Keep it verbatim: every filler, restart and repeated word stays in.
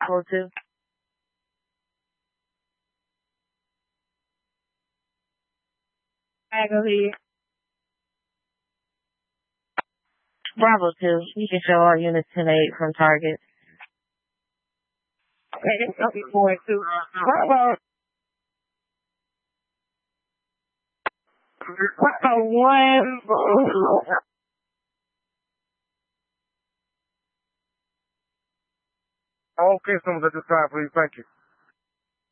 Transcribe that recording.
Bravo two. I go here. Bravo two. You can show our units ten eight from target. Four two. Bravo. Bravo one. All customers at this time, please. Thank you.